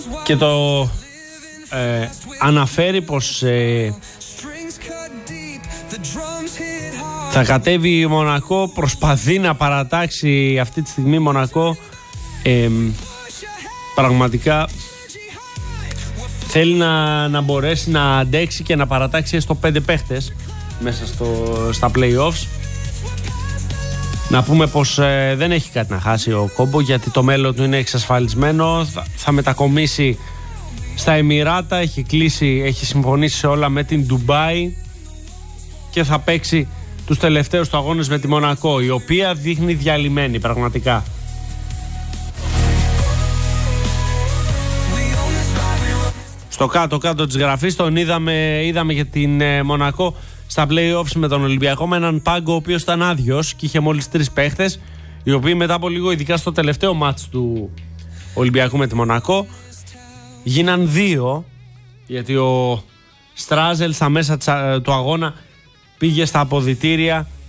και το αναφέρει πως θα κατέβει η Μονακό, προσπαθεί να παρατάξει αυτή τη στιγμή η Μονακό, πραγματικά θέλει να μπορέσει να αντέξει και να παρατάξει έστω 5 παίχτες μέσα στα play-offs. Να πούμε πως δεν έχει κάτι να χάσει ο Κόμπο, γιατί το μέλλον του είναι εξασφαλισμένο. Θα μετακομίσει στα Εμιράτα, έχει συμφωνήσει σε όλα με την Ντουμπάι και θα παίξει τους τελευταίους του αγώνες με τη Μονακό, η οποία δείχνει διαλυμένη πραγματικά. Στο κάτω-κάτω της γραφής τον είδαμε για την Μονακό στα play-offs με τον Ολυμπιακό, με έναν πάγκο ο οποίος ήταν άδειος και είχε μόλις 3 παίχτες, οι οποίοι μετά από λίγο, ειδικά στο τελευταίο μάτς του Ολυμπιακού με τη Μονακό, γίναν 2, γιατί ο Στράζελ στα μέσα του αγώνα πήγε στα αποδυτήρια